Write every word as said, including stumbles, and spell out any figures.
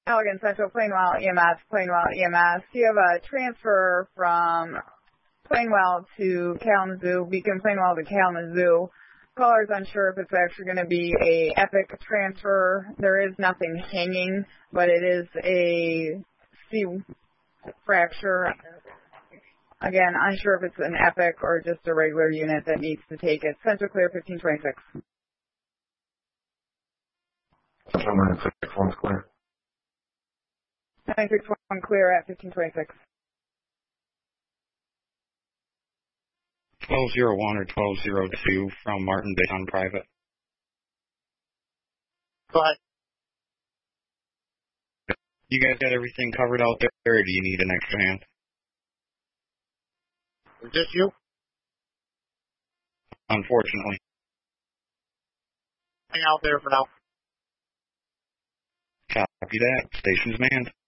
Allegan Central, Plainwell E M S, Plainwell E M S. You have a transfer from Plainwell to Kalamazoo, Beacon Plainwell to Kalamazoo. Caller's unsure if it's actually going to be a Epic transfer. There is nothing hanging, but it is a C fracture. Again, unsure if it's an Epic or just a regular unit that needs to take it. Central clear, fifteen twenty-six. Central nine six one clear. nine six one clear at fifteen twenty-six. twelve oh one or twelve oh two from Martin Bay on private. Go ahead. You guys got everything covered out there, or do you need an extra hand? Is this you? Unfortunately. Hang out there for now. Copy that. Station's manned.